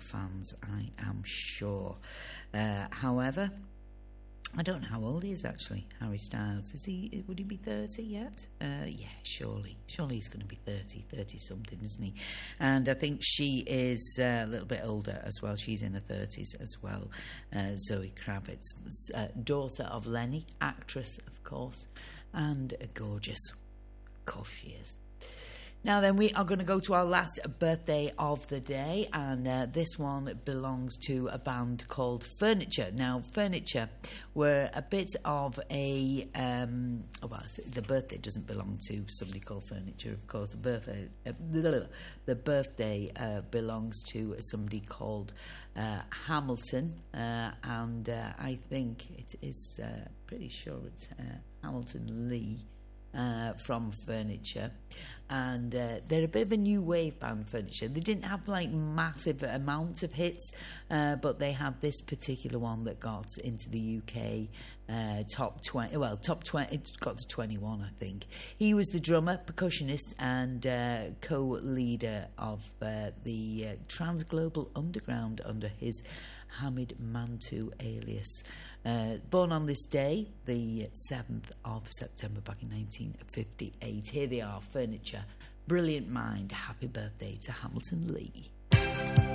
fans, I am sure. However, I don't know how old he is actually, Harry Styles. Would he be 30 yet? Yeah, surely. Surely he's going to be 30 something, isn't he? And I think she is a little bit older as well. She's in her 30s as well. Zoe Kravitz, daughter of Lenny, actress, of course, and gorgeous. Of course she is. Now then, we are going to go to our last birthday of the day, and this one belongs to a band called Furniture. Now, Furniture were a bit of a... the birthday doesn't belong to somebody called Furniture, of course. The birthday belongs to somebody called Hamilton, and I think it is pretty sure it's Hamilton Lee. From Furniture, and they're a bit of a new wave band, Furniture. They didn't have like massive amounts of hits, but they had this particular one that got into the UK top 20. Well, top 20. It got to 21, I think. He was the drummer, percussionist, and co-leader of the Transglobal Underground under his Hamid Mantu alias. Born on this day, the 7th of September back in 1958. Here they are, Furniture. Brilliant mind. Happy birthday to Hamilton Lee.